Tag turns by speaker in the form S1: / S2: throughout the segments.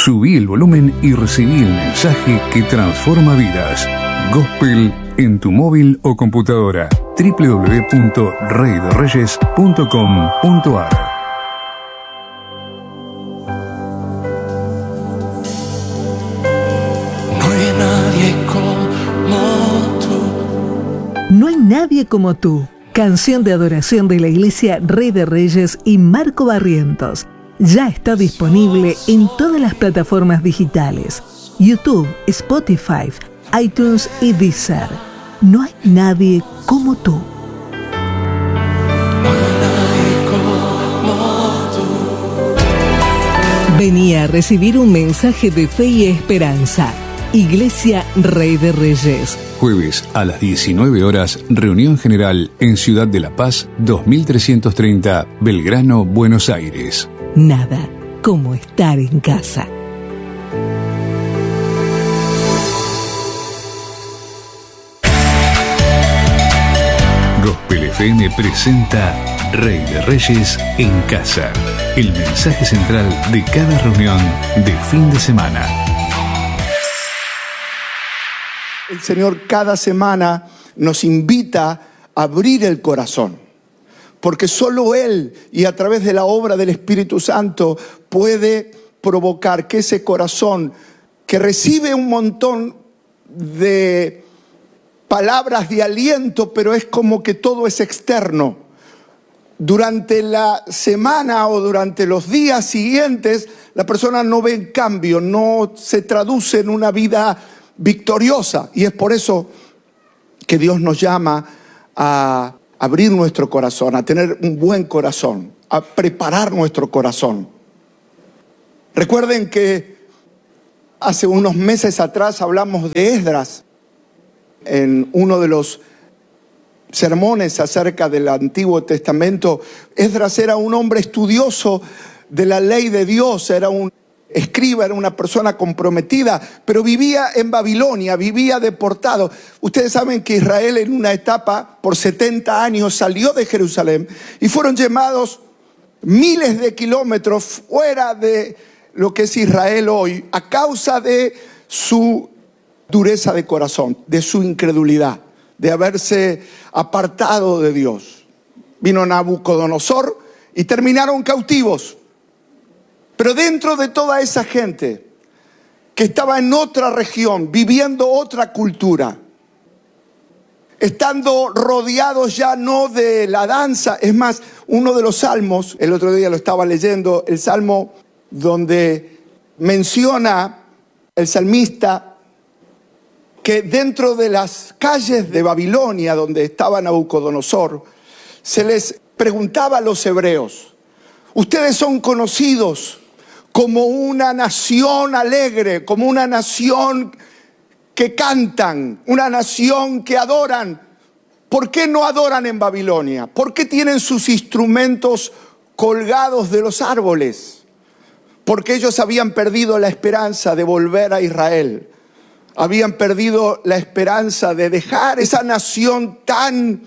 S1: Subí el volumen y recibí el mensaje que transforma vidas. Gospel en tu móvil o computadora. www.reydereyes.com.ar.
S2: No hay nadie como tú. Canción de adoración de la Iglesia Rey de Reyes y Marco Barrientos. Ya está disponible en todas las plataformas digitales: YouTube, Spotify, iTunes y Deezer. No hay nadie como tú. Venía a recibir un mensaje de fe y esperanza. Iglesia Rey de Reyes.
S1: Jueves a las 19 horas, reunión general en Ciudad de la Paz, 2330, Belgrano, Buenos Aires.
S2: Nada como estar en casa.
S1: Gospel FM presenta Rey de Reyes en casa. El mensaje central de cada reunión de fin de semana.
S3: El Señor cada semana nos invita a abrir el corazón, porque solo Él y a través de la obra del Espíritu Santo puede provocar que ese corazón que recibe un montón de palabras de aliento, pero es como que todo es externo. Durante la semana o durante los días siguientes, la persona no ve cambio, no se traduce en una vida victoriosa. Y es por eso que Dios nos llama a abrir nuestro corazón, a tener un buen corazón, a preparar nuestro corazón. Recuerden que hace unos meses atrás hablamos de Esdras en uno de los sermones acerca del Antiguo Testamento. Esdras era un hombre estudioso de la ley de Dios, era un escriba, era una persona comprometida, pero vivía en Babilonia, vivía deportado. Ustedes saben que Israel en una etapa, por 70 años, salió de Jerusalén y fueron llevados miles de kilómetros fuera de lo que es Israel hoy, a causa de su dureza de corazón, de su incredulidad, de haberse apartado de Dios. Vino Nabucodonosor y terminaron cautivos. Pero dentro de toda esa gente que estaba en otra región, viviendo otra cultura, estando rodeados ya no de la danza, es más, uno de los salmos, el otro día lo estaba leyendo, el salmo donde menciona el salmista que dentro de las calles de Babilonia, donde estaba Nabucodonosor, se les preguntaba a los hebreos: ustedes son conocidos como una nación alegre, como una nación que cantan, una nación que adoran. ¿Por qué no adoran en Babilonia? ¿Por qué tienen sus instrumentos colgados de los árboles? Porque ellos habían perdido la esperanza de volver a Israel. Habían perdido la esperanza de dejar esa nación tan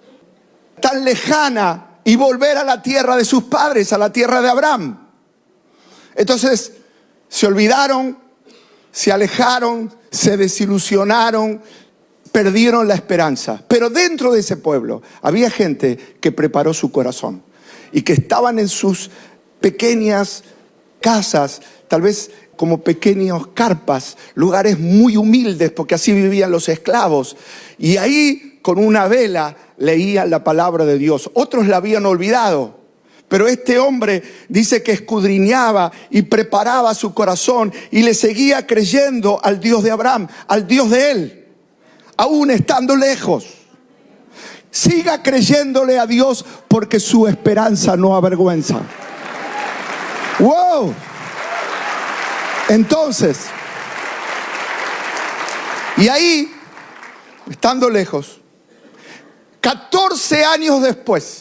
S3: lejana y volver a la tierra de sus padres, a la tierra de Abraham. Entonces se olvidaron, se alejaron, se desilusionaron, perdieron la esperanza. Pero dentro de ese pueblo había gente que preparó su corazón y que estaban en sus pequeñas casas, tal vez como pequeños carpas, lugares muy humildes, porque así vivían los esclavos. Y ahí, con una vela, leían la palabra de Dios. Otros la habían olvidado. Pero este hombre dice que escudriñaba y preparaba su corazón y le seguía creyendo al Dios de Abraham, al Dios de él, aún estando lejos. Siga creyéndole a Dios, porque su esperanza no avergüenza. ¡Wow! Entonces, y ahí, estando lejos, 14 años después,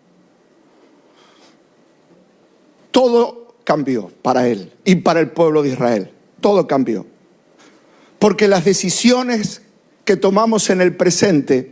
S3: todo cambió para él y para el pueblo de Israel. Todo cambió. Porque las decisiones que tomamos en el presente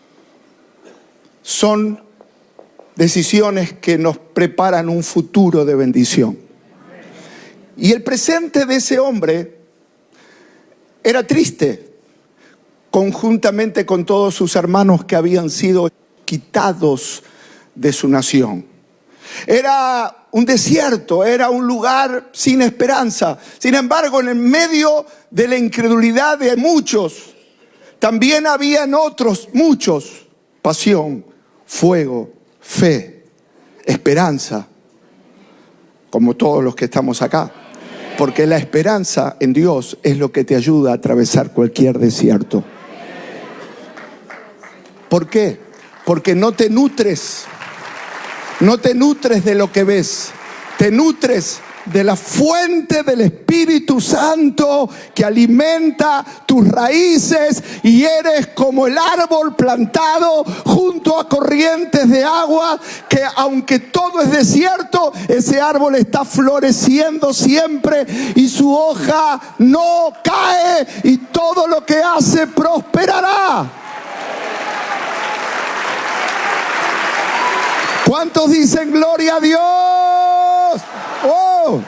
S3: son decisiones que nos preparan un futuro de bendición. Y el presente de ese hombre era triste, conjuntamente con todos sus hermanos que habían sido quitados de su nación. Era un desierto, era un lugar sin esperanza. Sin embargo, en el medio de la incredulidad de muchos, también habían otros muchos: pasión, fuego, fe, esperanza, como todos los que estamos acá. Porque la esperanza en Dios es lo que te ayuda a atravesar cualquier desierto. ¿Por qué? Porque no te nutres de lo que ves, te nutres de la fuente del Espíritu Santo que alimenta tus raíces, y eres como el árbol plantado junto a corrientes de agua, que aunque todo es desierto, ese árbol está floreciendo siempre y su hoja no cae, y todo lo que hace prosperará. ¿Cuántos dicen gloria a Dios? ¡Oh!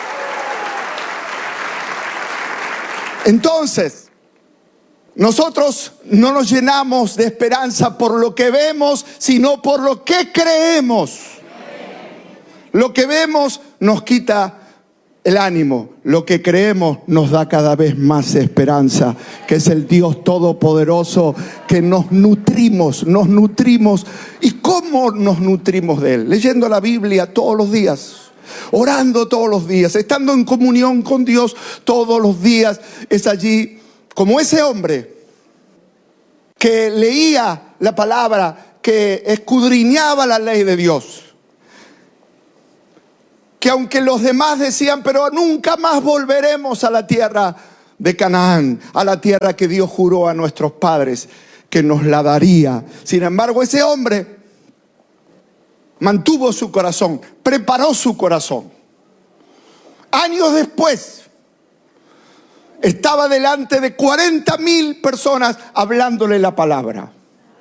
S3: Entonces, nosotros no nos llenamos de esperanza por lo que vemos, sino por lo que creemos. Lo que vemos nos quita el ánimo, lo que creemos nos da cada vez más esperanza, que es el Dios Todopoderoso, que nos nutrimos. ¿Y cómo nos nutrimos de Él? Leyendo la Biblia todos los días, orando todos los días, estando en comunión con Dios todos los días. Es allí como ese hombre que leía la palabra, que escudriñaba la ley de Dios, que aunque los demás decían, pero nunca más volveremos a la tierra de Canaán, a la tierra que Dios juró a nuestros padres que nos la daría. Sin embargo, ese hombre mantuvo su corazón, preparó su corazón. Años después, estaba delante de 40,000 personas hablándole la palabra,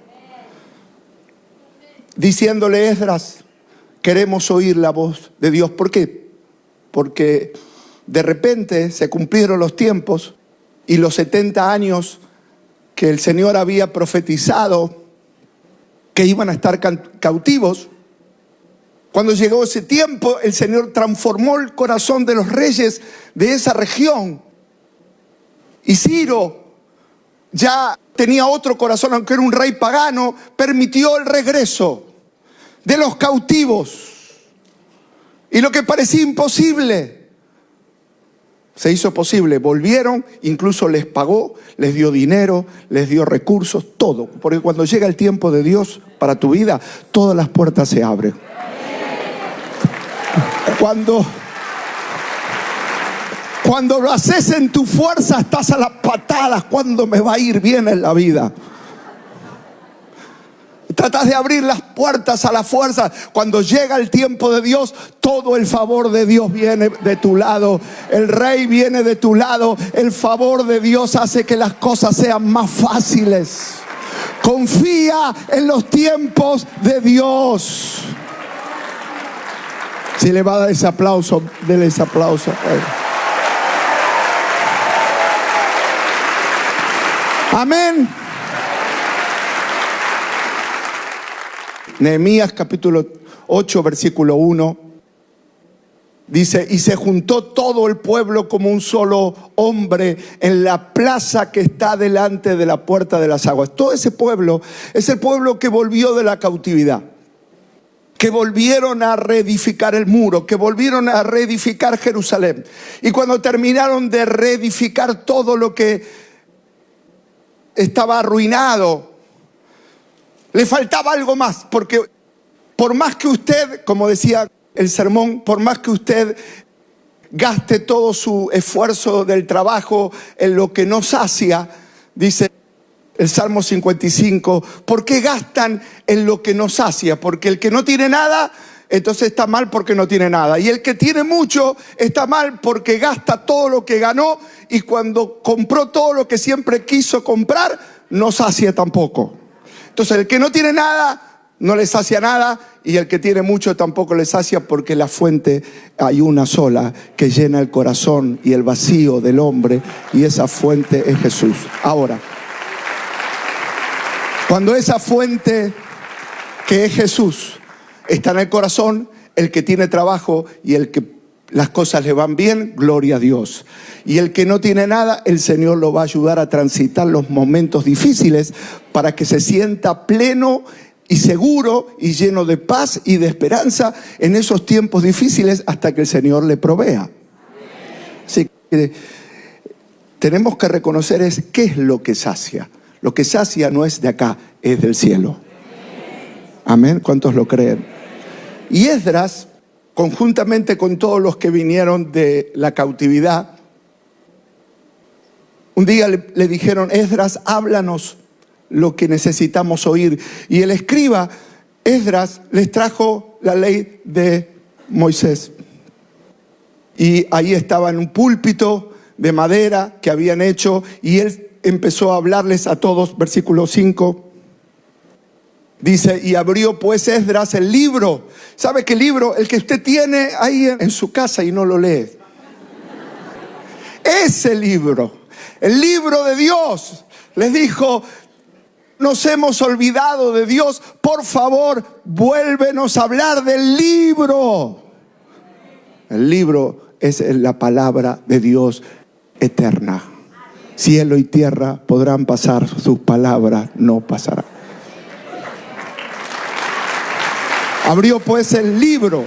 S3: diciéndole: Esdras, queremos oír la voz de Dios. ¿Por qué? Porque de repente se cumplieron los tiempos y los 70 años que el Señor había profetizado que iban a estar cautivos. Cuando llegó ese tiempo, el Señor transformó el corazón de los reyes de esa región. Y Ciro ya tenía otro corazón, aunque era un rey pagano, permitió el regreso de los cautivos. Y lo que parecía imposible se hizo posible. Volvieron, incluso les pagó, les dio dinero, les dio recursos, todo. Porque cuando llega el tiempo de Dios para tu vida, todas las puertas se abren. Cuando lo haces en tu fuerza, estás a las patadas. ¿Cuándo me va a ir bien en la vida? Tratas de abrir las puertas a la fuerza. Cuando llega el tiempo de Dios, todo el favor de Dios viene de tu lado. El Rey viene de tu lado. El favor de Dios hace que las cosas sean más fáciles. Confía en los tiempos de Dios. Si le va a dar ese aplauso, déle ese aplauso. Amén. Nehemías capítulo 8, versículo 1, dice: y se juntó todo el pueblo como un solo hombre en la plaza que está delante de la puerta de las aguas. Todo ese pueblo es el pueblo que volvió de la cautividad, que volvieron a reedificar el muro, que volvieron a reedificar Jerusalén. Y cuando terminaron de reedificar todo lo que estaba arruinado, le faltaba algo más, porque por más que usted, como decía el sermón, por más que usted gaste todo su esfuerzo del trabajo en lo que no sacia, dice el Salmo 55, ¿por qué gastan en lo que no sacia? Porque el que no tiene nada, entonces está mal porque no tiene nada. Y el que tiene mucho está mal porque gasta todo lo que ganó, y cuando compró todo lo que siempre quiso comprar, no sacia tampoco. Entonces el que no tiene nada no le sacia nada, y el que tiene mucho tampoco le sacia, porque la fuente hay una sola que llena el corazón y el vacío del hombre, y esa fuente es Jesús. Ahora, cuando esa fuente que es Jesús está en el corazón, el que tiene trabajo y el que las cosas le van bien, gloria a Dios. Y el que no tiene nada, el Señor lo va a ayudar a transitar los momentos difíciles para que se sienta pleno y seguro y lleno de paz y de esperanza en esos tiempos difíciles, hasta que el Señor le provea. Así que tenemos que reconocer qué es lo que sacia. Lo que sacia no es de acá, es del cielo. Amén. ¿Cuántos lo creen? Y Esdras, conjuntamente con todos los que vinieron de la cautividad, un día le dijeron: Esdras, háblanos lo que necesitamos oír. Y el escriba Esdras les trajo la ley de Moisés. Y ahí estaba en un púlpito de madera que habían hecho, y él empezó a hablarles a todos. Versículo 5. Dice: y abrió pues Esdras el libro. ¿Sabe qué libro? El que usted tiene ahí en su casa y no lo lee. Ese libro, el libro de Dios. Les dijo: nos hemos olvidado de Dios, por favor, vuélvenos a hablar del libro. El libro es la palabra de Dios eterna. Cielo y tierra podrán pasar, sus palabras no pasarán. Abrió pues el libro.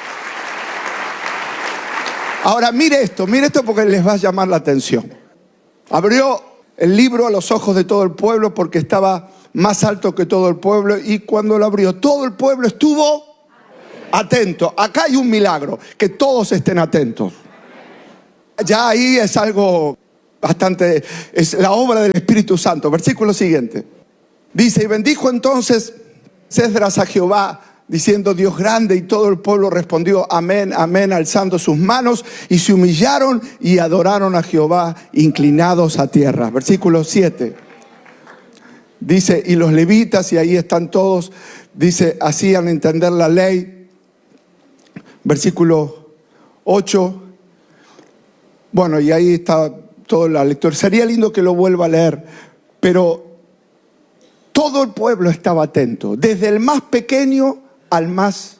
S3: Ahora mire esto porque les va a llamar la atención. Abrió el libro a los ojos de todo el pueblo, porque estaba más alto que todo el pueblo, y cuando lo abrió, todo el pueblo estuvo atento. Acá hay un milagro, que todos estén atentos. Ya ahí es algo bastante, es la obra del Espíritu Santo. Versículo siguiente. Dice: y bendijo entonces Esdras a Jehová, diciendo: Dios grande. Y todo el pueblo respondió: amén, amén, alzando sus manos, y se humillaron y adoraron a Jehová, inclinados a tierra. Versículo 7. Dice: y los levitas, y ahí están todos, dice, hacían entender la ley. Versículo 8. Bueno, y ahí está toda la lectura. Sería lindo que lo vuelva a leer, pero todo el pueblo estaba atento, desde el más pequeño al más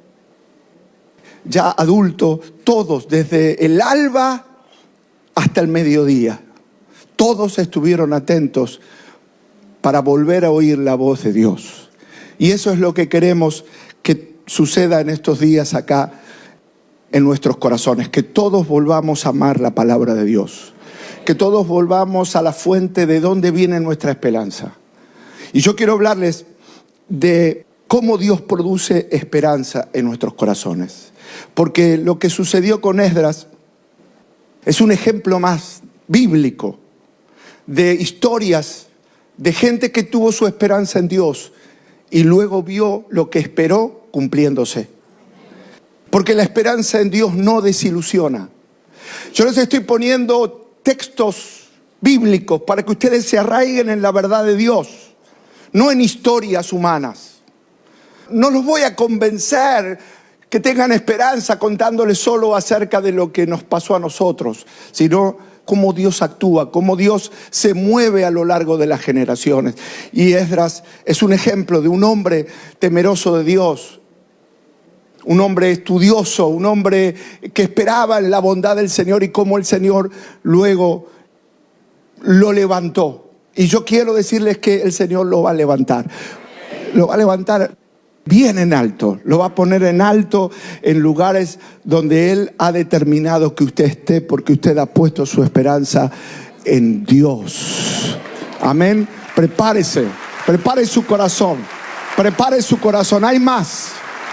S3: ya adulto, todos, desde el alba hasta el mediodía, todos estuvieron atentos para volver a oír la voz de Dios. Y eso es lo que queremos que suceda en estos días acá en nuestros corazones, que todos volvamos a amar la palabra de Dios, que todos volvamos a la fuente de donde viene nuestra esperanza. Y yo quiero hablarles de cómo Dios produce esperanza en nuestros corazones. Porque lo que sucedió con Esdras es un ejemplo más bíblico de historias de gente que tuvo su esperanza en Dios y luego vio lo que esperó cumpliéndose. Porque la esperanza en Dios no desilusiona. Yo les estoy poniendo textos bíblicos para que ustedes se arraiguen en la verdad de Dios, no en historias humanas. No los voy a convencer que tengan esperanza contándoles solo acerca de lo que nos pasó a nosotros, sino cómo Dios actúa, cómo Dios se mueve a lo largo de las generaciones. Y Esdras es un ejemplo de un hombre temeroso de Dios, un hombre estudioso, un hombre que esperaba en la bondad del Señor y cómo el Señor luego lo levantó. Y yo quiero decirles que el Señor lo va a levantar. Lo va a levantar bien en alto, lo va a poner en alto en lugares donde Él ha determinado que usted esté, porque usted ha puesto su esperanza en Dios. Amén. Prepare su corazón, hay más.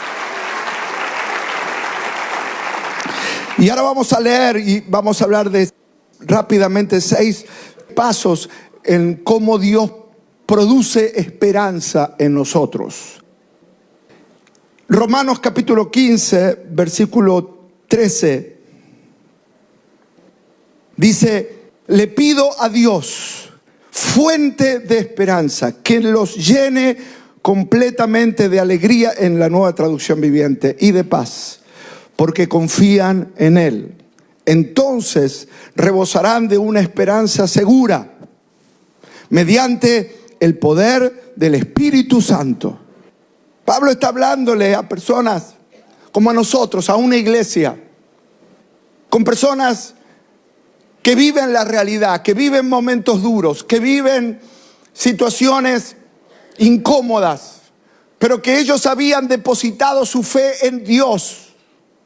S3: Y ahora vamos a leer y vamos a hablar de rápidamente 6 pasos en cómo Dios produce esperanza en nosotros. Romanos capítulo 15, versículo 13, dice: le pido a Dios, fuente de esperanza, que los llene completamente de alegría en la Nueva Traducción Viviente y de paz, porque confían en Él. Entonces rebosarán de una esperanza segura mediante el poder del Espíritu Santo. Pablo está hablándole a personas como a nosotros, a una iglesia, con personas que viven la realidad, que viven momentos duros, que viven situaciones incómodas, pero que ellos habían depositado su fe en Dios.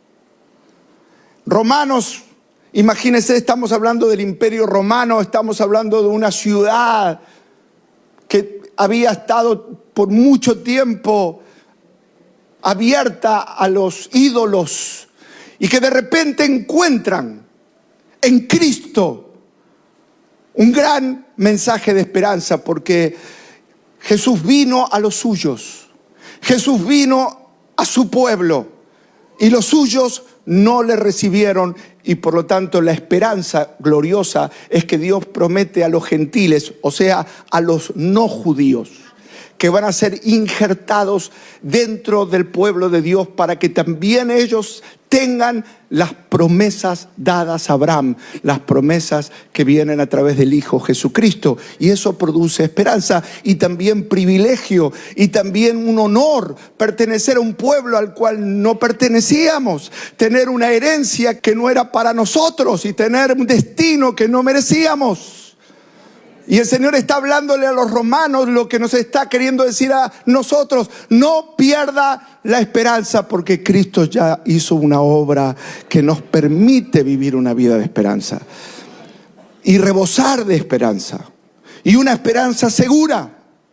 S3: Romanos, imagínense, estamos hablando del Imperio Romano, estamos hablando de una ciudad que había estado por mucho tiempo abierta a los ídolos y que de repente encuentran en Cristo un gran mensaje de esperanza, porque Jesús vino a los suyos, Jesús vino a su pueblo y los suyos no le recibieron, y por lo tanto la esperanza gloriosa es que Dios promete a los gentiles, o sea, a los no judíos, que van a ser injertados dentro del pueblo de Dios para que también ellos tengan las promesas dadas a Abraham, las promesas que vienen a través del Hijo Jesucristo. Y eso produce esperanza y también privilegio y también un honor, pertenecer a un pueblo al cual no pertenecíamos, tener una herencia que no era para nosotros y tener un destino que no merecíamos. Y el Señor está hablándole a los romanos lo que nos está queriendo decir a nosotros: no pierda la esperanza, porque Cristo ya hizo una obra que nos permite vivir una vida de esperanza y rebosar de esperanza, y una esperanza segura.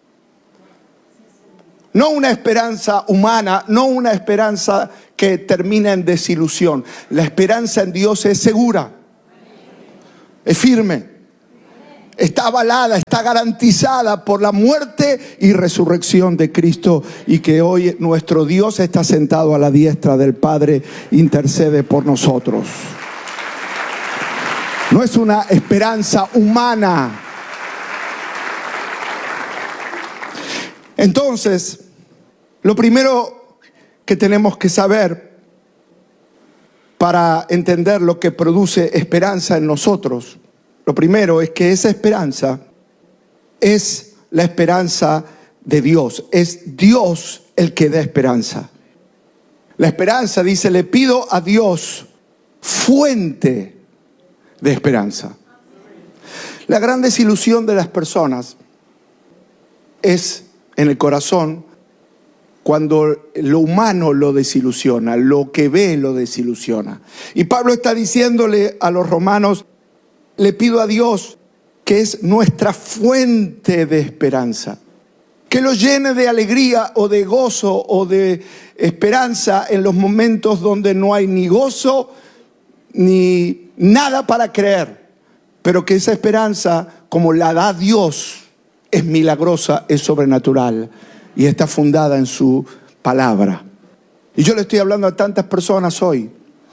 S3: No una esperanza humana, no una esperanza que termina en desilusión. La esperanza en Dios es segura, es firme. Está avalada, está garantizada por la muerte y resurrección de Cristo, y que hoy nuestro Dios está sentado a la diestra del Padre, intercede por nosotros. No es una esperanza humana. Entonces, lo primero que tenemos que saber para entender lo que produce esperanza en nosotros, lo primero es que esa esperanza es la esperanza de Dios. Es Dios el que da esperanza. La esperanza, dice, le pido a Dios fuente de esperanza. La gran desilusión de las personas es en el corazón cuando lo humano lo desilusiona, lo que ve lo desilusiona. Y Pablo está diciéndole a los romanos: le pido a Dios, que es nuestra fuente de esperanza, que lo llene de alegría o de gozo o de esperanza en los momentos donde no hay ni gozo ni nada para creer, pero que esa esperanza, como la da Dios, es milagrosa, es sobrenatural y está fundada en su palabra. Y yo le estoy hablando a tantas personas hoy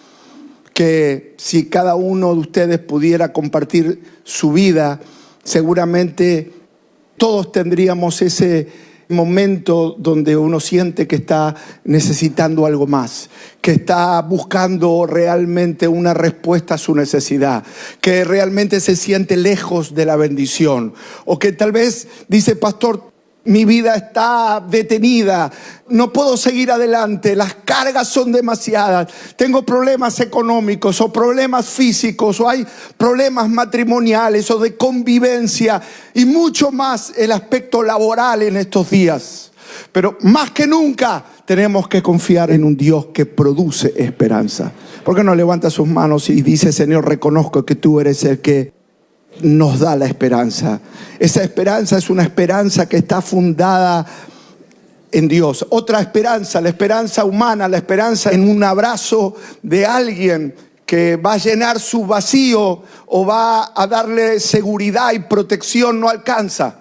S3: que si cada uno de ustedes pudiera compartir su vida, seguramente todos tendríamos ese momento donde uno siente que está necesitando algo más, que está buscando realmente una respuesta a su necesidad, que realmente se siente lejos de la bendición, o que tal vez dice: pastor, mi vida está detenida, no puedo seguir adelante, las cargas son demasiadas, tengo problemas económicos o problemas físicos, o hay problemas matrimoniales o de convivencia, y mucho más el aspecto laboral en estos días. Pero más que nunca tenemos que confiar en un Dios que produce esperanza. ¿Por qué no levanta sus manos y dice: Señor, reconozco que tú eres el que nos da la esperanza? Esa esperanza es una esperanza que está fundada en Dios. Otra esperanza, la esperanza humana, la esperanza en un abrazo de alguien que va a llenar su vacío o va a darle seguridad y protección, no alcanza.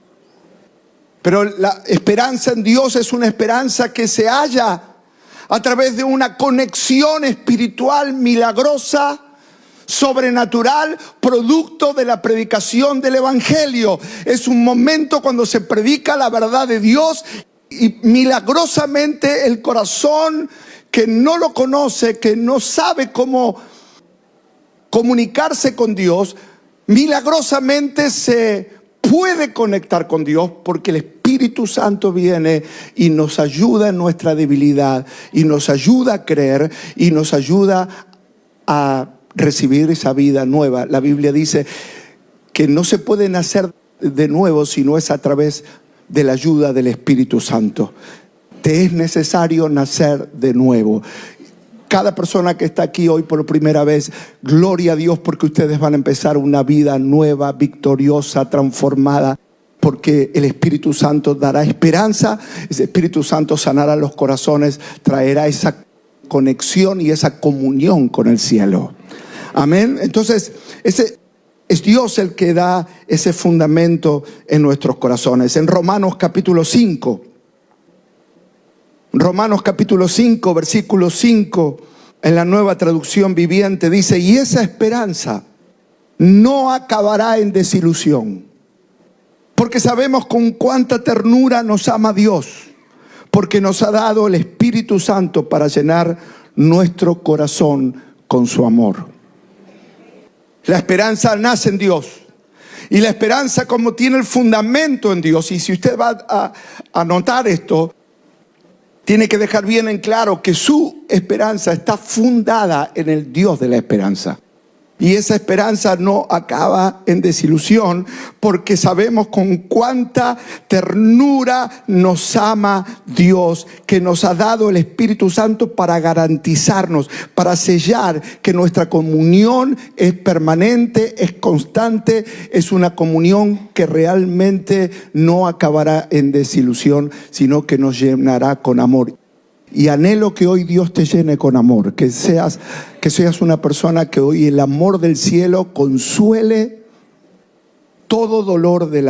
S3: Pero la esperanza en Dios es una esperanza que se halla a través de una conexión espiritual milagrosa, sobrenatural, producto de la predicación del Evangelio. Es un momento cuando se predica la verdad de Dios Y milagrosamente el corazón que no lo conoce, que no sabe cómo comunicarse con Dios, milagrosamente se puede conectar con Dios porque el Espíritu Santo viene y nos ayuda en nuestra debilidad y nos ayuda a creer y nos ayuda a recibir esa vida nueva. La Biblia dice que no se puede nacer de nuevo si no es a través de la ayuda del Espíritu Santo. Te es necesario nacer de nuevo. Cada persona que está aquí hoy por primera vez, gloria a Dios porque ustedes van a empezar una vida nueva, victoriosa, transformada, porque el Espíritu Santo dará esperanza, ese Espíritu Santo sanará los corazones, traerá esa conexión y esa comunión con el cielo. Amén. Entonces, ese es Dios el que da ese fundamento en nuestros corazones. En Romanos capítulo 5, versículo 5, en la Nueva Traducción Viviente dice: y esa esperanza no acabará en desilusión, porque sabemos con cuánta ternura nos ama Dios, porque nos ha dado el Espíritu Santo para llenar nuestro corazón con su amor. La esperanza nace en Dios. Y la esperanza, como tiene el fundamento en Dios, y si usted va a notar esto, tiene que dejar bien en claro que su esperanza está fundada en el Dios de la esperanza. Y esa esperanza no acaba en desilusión, porque sabemos con cuánta ternura nos ama Dios, que nos ha dado el Espíritu Santo para garantizarnos, para sellar que nuestra comunión es permanente, es constante, es una comunión que realmente no acabará en desilusión, sino que nos llenará con amor. Y anhelo que hoy Dios te llene con amor, que seas una persona que hoy el amor del cielo consuele todo dolor de la